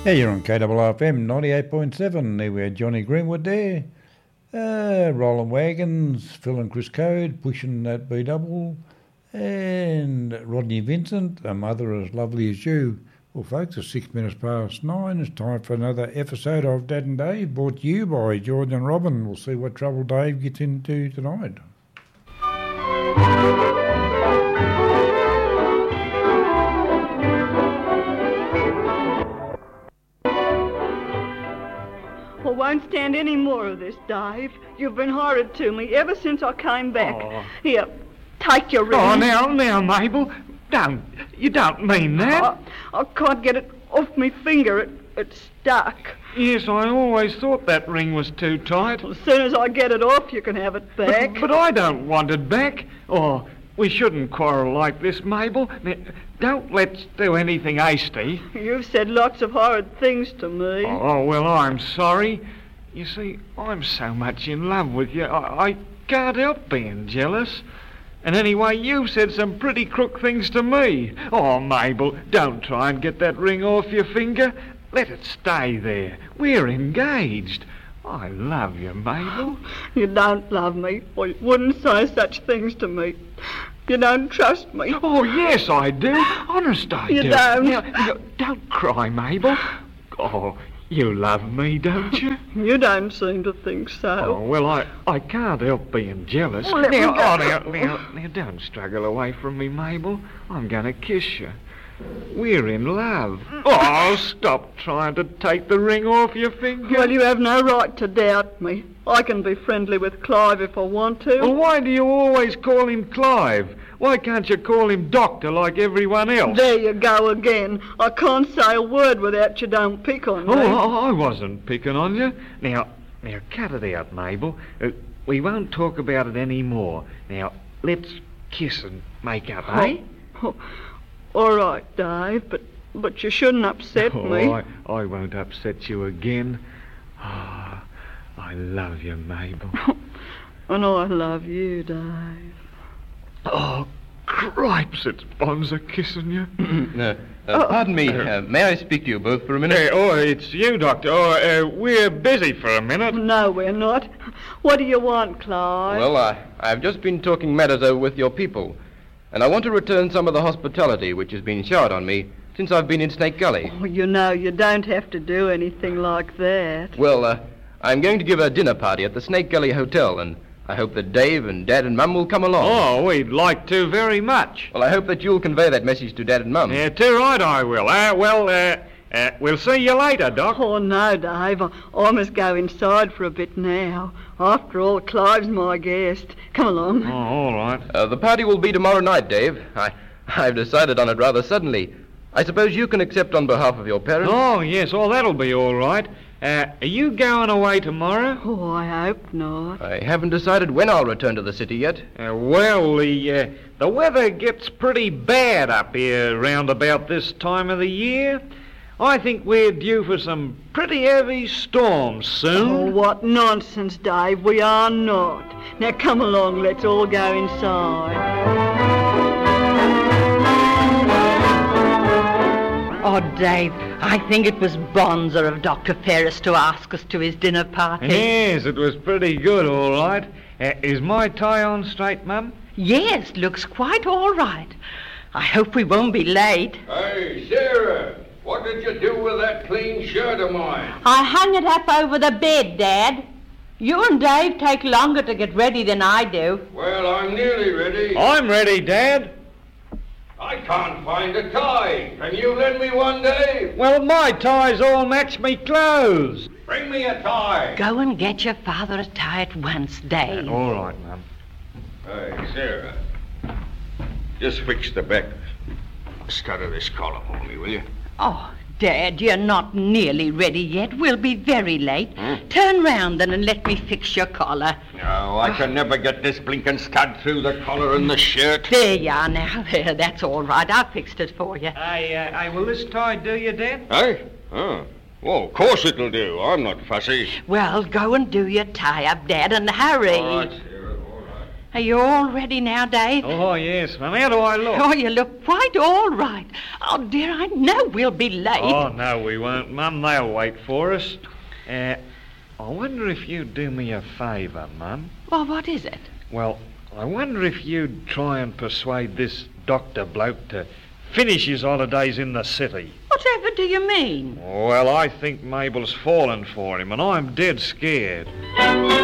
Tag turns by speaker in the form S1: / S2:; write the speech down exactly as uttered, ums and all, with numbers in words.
S1: Yeah, you're on K R F M ninety-eight point seven. There we had Johnny Greenwood there. Uh, rolling wagons, Phil and Chris Code pushing that B double. And Rodney Vincent, a mother as lovely as you. Well, folks, it's six minutes past nine. It's time for another episode of Dad and Dave, brought to you by George and Robin. We'll see what trouble Dave gets into tonight.
S2: I won't stand any more of this, Dave. You've been horrid to me ever since I came back.
S3: Oh.
S2: Here, take your ring.
S3: Oh, now, now, Mabel. Don't. You don't mean that.
S2: I, I can't get it off my finger. It, it's stuck.
S3: Yes, I always thought that ring was too tight.
S2: As soon as I get it off, you can have it back.
S3: But, but I don't want it back. Oh, we shouldn't quarrel like this, Mabel. Now, don't let's do anything hasty.
S2: You've said lots of horrid things to me.
S3: Oh, well, I'm sorry. You see, I'm so much in love with you, I, I can't help being jealous. And anyway, you've said some pretty crook things to me. Oh, Mabel, don't try and get that ring off your finger. Let it stay there. We're engaged. I love you, Mabel.
S2: You don't love me, or you wouldn't say such things to me. You don't trust me.
S3: Oh, yes, I do. Honest, I
S2: you
S3: do.
S2: You don't.
S3: Now, now, don't cry, Mabel. Oh, you love me, don't you?
S2: You don't seem to think so.
S3: Oh, well, I, I can't help being jealous.
S2: Well, let
S3: now,
S2: me go.
S3: oh, now, now, now, don't struggle away from me, Mabel. I'm going to kiss you. We're in love. Oh, stop trying to take the ring off your finger.
S2: Well, you have no right to doubt me. I can be friendly with Clive if I want to.
S3: Well, why do you always call him Clive? Why can't you call him Doctor like everyone else?
S2: There you go again. I can't say a word without you don't pick on me.
S3: Oh, I wasn't picking on you. Now, now, cut it out, Mabel. Uh, we won't talk about it any more. Now, let's kiss and make up, eh?
S2: Oh, oh, all right, Dave, but but you shouldn't upset
S3: oh,
S2: me.
S3: I, I won't upset you again. Oh, I love you, Mabel.
S2: And I love you, Dave.
S3: Oh, cripes, it's Bonza kissing you.
S4: uh, uh, pardon me, uh, may I speak to you both for a minute?
S3: Hey, oh, it's you, Doctor. Oh, uh, we're busy for a minute.
S2: No, we're not. What do you want, Clive?
S4: Well, uh, I've just been talking matters over with your people, and I want to return some of the hospitality which has been showered on me since I've been in Snake Gully.
S2: Oh, you know, you don't have to do anything like that.
S4: Well, uh, I'm going to give a dinner party at the Snake Gully Hotel, and I hope that Dave and Dad and Mum will come along.
S3: Oh, we'd like to very much.
S4: Well, I hope that you'll convey that message to Dad and Mum.
S3: Yeah, too right I will. Uh, well, uh, uh, we'll see you later, Doc.
S2: Oh, no, Dave. I, I must go inside for a bit now. After all, Clive's my guest. Come along.
S3: Oh, all right.
S4: Uh, the party will be tomorrow night, Dave. I, I've decided on it rather suddenly. I suppose you can accept on behalf of your parents?
S3: Oh, yes, well, that'll be all right. Uh, are you going away tomorrow?
S2: Oh, I hope not.
S4: I haven't decided when I'll return to the city yet.
S3: Uh, well, the uh, the weather gets pretty bad up here round about this time of the year. I think we're due for some pretty heavy storms soon.
S2: Oh, what nonsense, Dave. We are not. Now, come along. Let's all go inside.
S5: Oh, Dave, I think it was Bonza of Doctor Ferris to ask us to his dinner party.
S3: Yes, it was pretty good, all right. Uh, is my tie on straight, Mum?
S5: Yes, looks quite all right. I hope we won't be late.
S6: Hey, Sarah, what did you do with that clean shirt of mine?
S5: I hung it up over the bed, Dad. You and Dave take longer to get ready than I do.
S6: Well, I'm nearly ready.
S3: I'm ready, Dad.
S6: I can't find a tie. Can you lend me one, Dave?
S3: Well, my ties all match me clothes.
S6: Bring me a tie.
S5: Go and get your father a tie at once, Dave.
S3: Uh, all right, Mum.
S6: Hey, Sarah, just fix the back stud of this collar for me, will you?
S5: Oh, Dad, you're not nearly ready yet. We'll be very late.
S6: Hmm?
S5: Turn round then and let me fix your collar.
S6: No, I can never get this blinking stud through the collar and the shirt.
S5: There you are now. There, that's all right. I fixed it for you.
S3: Hey, uh, hey, will this tie do you, Dad?
S6: Hey? Oh. Well, of course it'll do. I'm not fussy.
S5: Well, go and do your tie-up, Dad, and hurry.
S6: All right, Sarah, all right.
S5: Are you all ready now, Dave?
S3: Oh, yes, Mum. How do I look?
S5: Oh, you look quite all right. Oh, dear, I know we'll be late.
S3: Oh, no, we won't, Mum. They'll wait for us. Uh, I wonder if you'd do me a favour, Mum.
S5: Well, what is it?
S3: Well, I wonder if you'd try and persuade this doctor bloke to finish his holidays in the city.
S5: Whatever do you mean?
S3: Well, I think Mabel's fallen for him, and I'm dead scared.